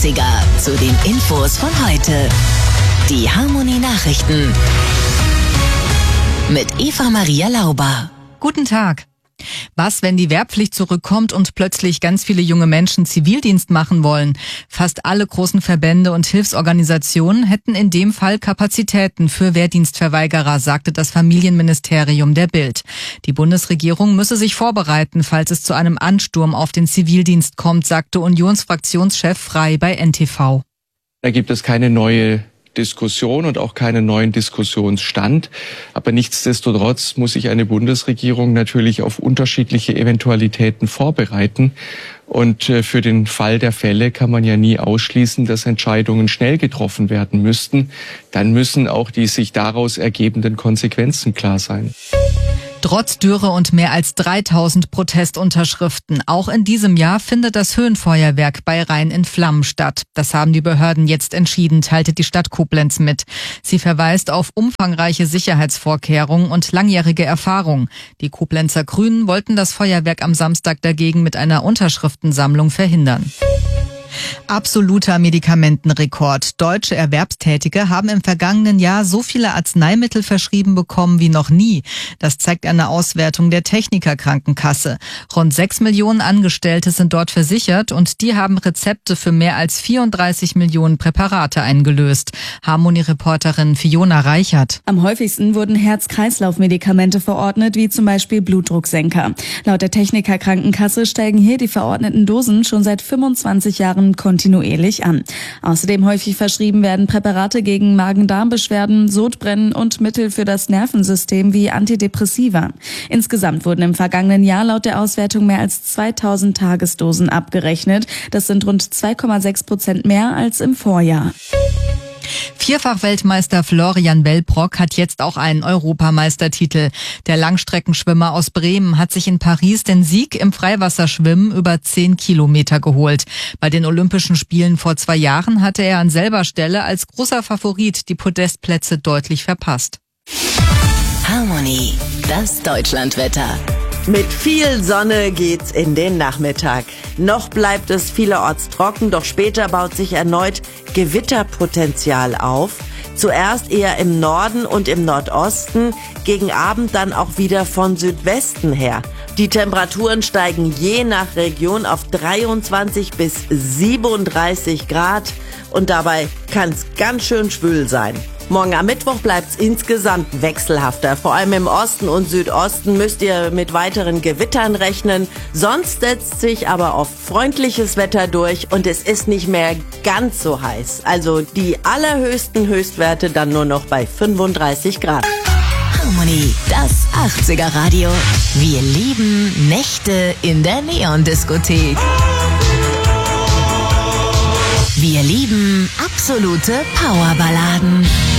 80er zu den Infos von heute. Die Harmony Nachrichten mit Eva Maria Lauber. Guten Tag. Was, wenn die Wehrpflicht zurückkommt und plötzlich ganz viele junge Menschen Zivildienst machen wollen? Fast alle großen Verbände und Hilfsorganisationen hätten in dem Fall Kapazitäten für Wehrdienstverweigerer, sagte das Familienministerium der Bild. Die Bundesregierung müsse sich vorbereiten, falls es zu einem Ansturm auf den Zivildienst kommt, sagte Unionsfraktionschef Frey bei NTV. Da gibt es keine neue Diskussion und auch keinen neuen Diskussionsstand. Aber nichtsdestotrotz muss sich eine Bundesregierung natürlich auf unterschiedliche Eventualitäten vorbereiten. Und für den Fall der Fälle kann man ja nie ausschließen, dass Entscheidungen schnell getroffen werden müssten. Dann müssen auch die sich daraus ergebenden Konsequenzen klar sein. Trotz Dürre und mehr als 3000 Protestunterschriften. Auch in diesem Jahr findet das Höhenfeuerwerk bei Rhein in Flammen statt. Das haben die Behörden jetzt entschieden, teilte die Stadt Koblenz mit. Sie verweist auf umfangreiche Sicherheitsvorkehrungen und langjährige Erfahrung. Die Koblenzer Grünen wollten das Feuerwerk am Samstag dagegen mit einer Unterschriftensammlung verhindern. Absoluter Medikamentenrekord. Deutsche Erwerbstätige haben im vergangenen Jahr so viele Arzneimittel verschrieben bekommen wie noch nie. Das zeigt eine Auswertung der Technikerkrankenkasse. Rund 6 Millionen Angestellte sind dort versichert und die haben Rezepte für mehr als 34 Millionen Präparate eingelöst. Harmony-Reporterin Fiona Reichert. Am häufigsten wurden Herz-Kreislauf-Medikamente verordnet, wie zum Beispiel Blutdrucksenker. Laut der Technikerkrankenkasse steigen hier die verordneten Dosen schon seit 25 Jahren kontinuierlich an. Außerdem häufig verschrieben werden Präparate gegen Magen-Darm-Beschwerden, Sodbrennen und Mittel für das Nervensystem wie Antidepressiva. Insgesamt wurden im vergangenen Jahr laut der Auswertung mehr als 2000 Tagesdosen abgerechnet. Das sind rund 2,6% mehr als im Vorjahr. Vierfach-Weltmeister Florian Wellbrock hat jetzt auch einen Europameistertitel. Der Langstreckenschwimmer aus Bremen hat sich in Paris den Sieg im Freiwasserschwimmen über 10 Kilometer geholt. Bei den Olympischen Spielen vor 2 Jahren hatte er an selber Stelle als großer Favorit die Podestplätze deutlich verpasst. Harmony, das Deutschlandwetter. Mit viel Sonne geht's in den Nachmittag. Noch bleibt es vielerorts trocken, doch später baut sich erneut Gewitterpotenzial auf. Zuerst eher im Norden und im Nordosten, gegen Abend dann auch wieder von Südwesten her. Die Temperaturen steigen je nach Region auf 23 bis 37 Grad und dabei kann's ganz schön schwül sein. Morgen am Mittwoch bleibt's insgesamt wechselhafter. Vor allem im Osten und Südosten müsst ihr mit weiteren Gewittern rechnen. Sonst setzt sich aber oft freundliches Wetter durch und es ist nicht mehr ganz so heiß. Also die allerhöchsten Höchstwerte dann nur noch bei 35 Grad. Harmony, das 80er Radio. Wir lieben Nächte in der Neon-Diskothek. Wir lieben absolute Powerballaden.